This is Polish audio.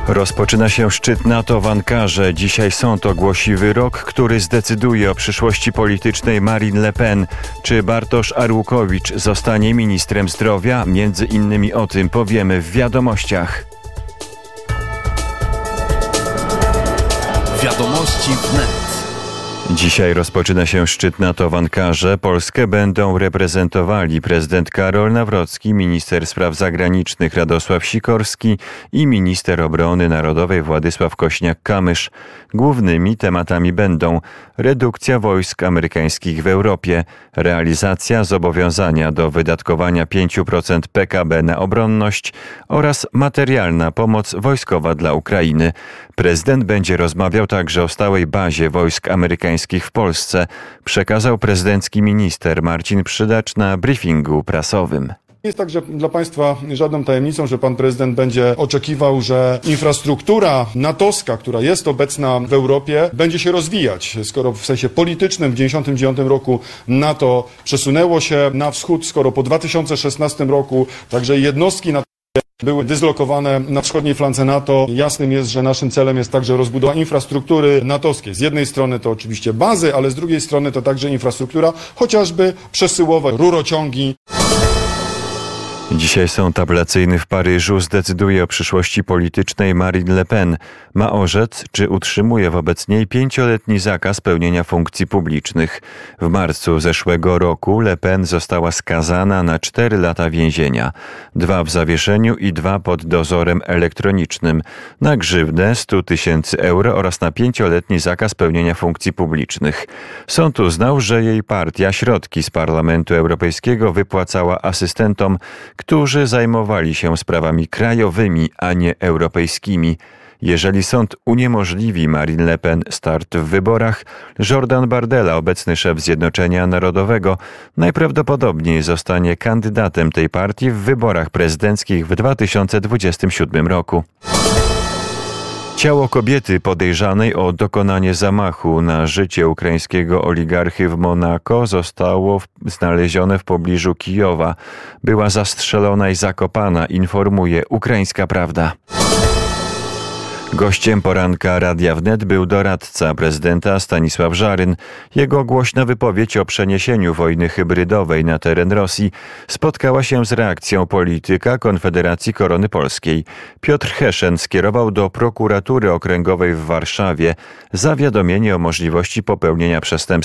Rozpoczyna się szczyt NATO w Ankarze. Dzisiaj sąd ogłosi wyrok, który zdecyduje o przyszłości politycznej Marine Le Pen. Czy Bartosz Arłukowicz zostanie ministrem zdrowia? Między innymi o tym powiemy w wiadomościach. Wiadomości wnet. Dzisiaj rozpoczyna się szczyt NATO w Ankarze. Polskę będą reprezentowali prezydent Karol Nawrocki, minister spraw zagranicznych Radosław Sikorski i minister obrony narodowej Władysław Kośniak-Kamysz. Głównymi tematami będą redukcja wojsk amerykańskich w Europie, realizacja zobowiązania do wydatkowania 5% PKB na obronność oraz materialna pomoc wojskowa dla Ukrainy. Prezydent będzie rozmawiał także o stałej bazie wojsk amerykańskich w Polsce, przekazał prezydencki minister Marcin Przydacz na briefingu prasowym. Jest także dla Państwa żadną tajemnicą, że Pan Prezydent będzie oczekiwał, że infrastruktura natowska, która jest obecna w Europie, będzie się rozwijać. Skoro w sensie politycznym w 1999 roku NATO przesunęło się na wschód, skoro po 2016 roku także jednostki NATO były dyslokowane na wschodniej flance NATO. Jasnym jest, że naszym celem jest także rozbudowa infrastruktury natowskiej. Z jednej strony to oczywiście bazy, ale z drugiej strony to także infrastruktura chociażby przesyłowa, rurociągi. Dzisiaj sąd apelacyjny w Paryżu zdecyduje o przyszłości politycznej Marine Le Pen. Ma orzec, czy utrzymuje wobec niej 5-letni zakaz pełnienia funkcji publicznych. W marcu zeszłego roku Le Pen została skazana na 4 lata więzienia. 2 w zawieszeniu i 2 pod dozorem elektronicznym. Na grzywnę 100 000 euro oraz na 5-letni zakaz pełnienia funkcji publicznych. Sąd uznał, że jej partia środki z Parlamentu Europejskiego wypłacała asystentom, którzy zajmowali się sprawami krajowymi, a nie europejskimi. Jeżeli sąd uniemożliwi Marine Le Pen start w wyborach, Jordan Bardella, obecny szef Zjednoczenia Narodowego, najprawdopodobniej zostanie kandydatem tej partii w wyborach prezydenckich w 2027 roku. Ciało kobiety podejrzanej o dokonanie zamachu na życie ukraińskiego oligarchy w Monako zostało znalezione w pobliżu Kijowa. Była zastrzelona i zakopana, informuje Ukraińska Prawda. Gościem poranka Radia Wnet był doradca prezydenta Stanisław Żaryn. Jego głośna wypowiedź o przeniesieniu wojny hybrydowej na teren Rosji spotkała się z reakcją polityka Konfederacji Korony Polskiej. Piotr Heszen skierował do prokuratury okręgowej w Warszawie zawiadomienie o możliwości popełnienia przestępstwa